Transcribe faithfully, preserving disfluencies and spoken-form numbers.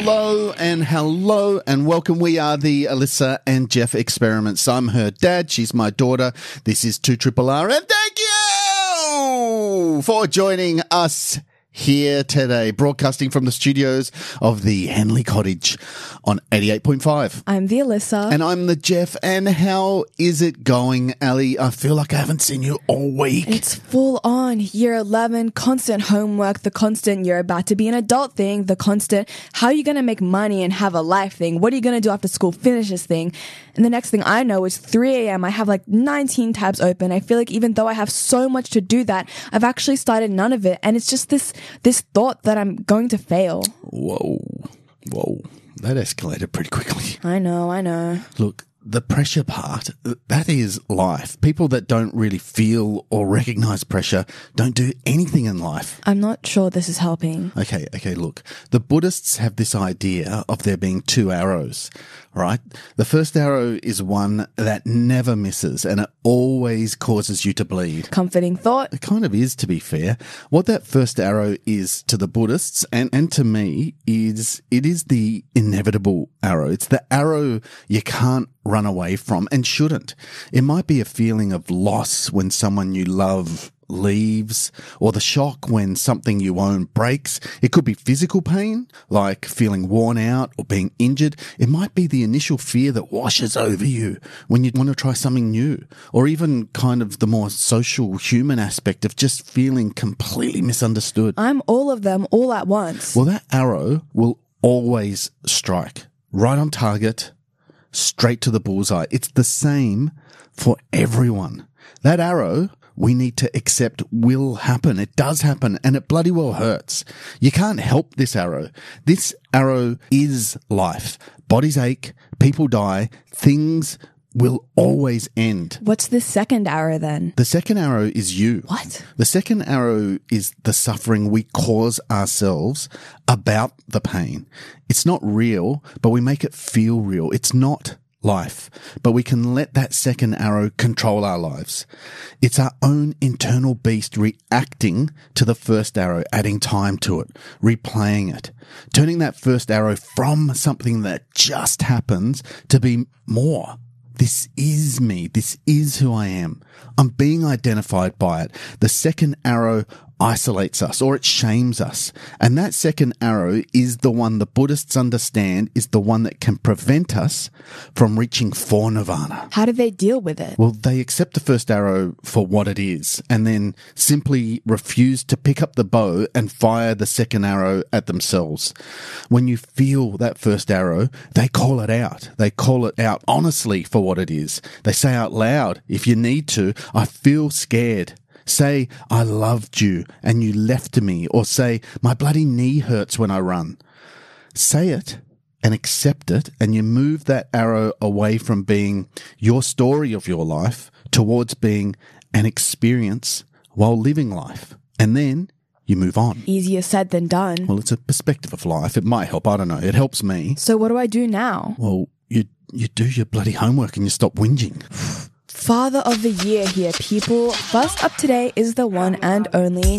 Hello and hello and welcome. We are the Alyssa and Jeff Experiments. I'm her dad. She's my daughter. This is two Triple R and thank you for joining us here today, broadcasting from the studios of the Henley Cottage on eighty-eight point five. I'm the Alyssa. And I'm the Jeff. And how is it going, Ali? I feel like I haven't seen you all week. It's full on. Year eleven, constant homework, the constant you're about to be an adult thing, the constant how are you going to make money and have a life thing, what are you going to do after school, finish this thing. And the next thing I know is three a.m. I have like nineteen tabs open. I feel like even though I have so much to do that, I've actually started none of it. And it's just this this thought that I'm going to fail. Whoa. Whoa. That escalated pretty quickly. I know, I know. Look, the pressure part, that is life. People that don't really feel or recognize pressure don't do anything in life. I'm not sure this is helping. Okay, okay, look. The Buddhists have this idea of there being two arrows, right? The first arrow is one that never misses and it always causes you to bleed. Comforting thought. It kind of is, to be fair. What that first arrow is to the Buddhists and, and to me is it is the inevitable arrow. It's the arrow you can't run away from and shouldn't. It might be a feeling of loss when someone you love leaves, or the shock when something you own breaks. It could be physical pain, like feeling worn out or being injured. It might be the initial fear that washes over you when you want to try something new, or even kind of the more social human aspect of just feeling completely misunderstood. I'm all of them all at once. Well, that arrow will always strike right on target, straight to the bullseye. It's the same for everyone. That arrow, we need to accept, will happen. It does happen, and it bloody well hurts. You can't help this arrow. This arrow is life. Bodies ache, people die, things will always end. What's the second arrow then? The second arrow is you. What? The second arrow is the suffering we cause ourselves about the pain. It's not real, but we make it feel real. It's not life, but we can let that second arrow control our lives. It's our own internal beast reacting to the first arrow, adding time to it, replaying it, turning that first arrow from something that just happens to be more. This is me. This is who I am. I'm being identified by it. The second arrow isolates us or it shames us. And that second arrow is the one the Buddhists understand is the one that can prevent us from reaching for nirvana. How do they deal with it? Well, they accept the first arrow for what it is and then simply refuse to pick up the bow and fire the second arrow at themselves. When you feel that first arrow, they call it out. They call it out honestly for what it is. They say out loud, if you need to, I feel scared. Say, I loved you and you left me, or say, my bloody knee hurts when I run. Say it and accept it, and you move that arrow away from being your story of your life towards being an experience while living life. And then you move on. Easier said than done. Well, it's a perspective of life. It might help. I don't know. It helps me. So what do I do now? Well, you you do your bloody homework and you stop whinging. Father of the year here, people. First up today is the one and only